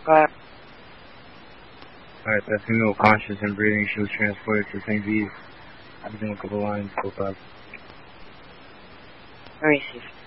Go ahead. Alright, that female conscious and breathing, she was transported to St. V's. I've been a couple lines, go back. Let me see.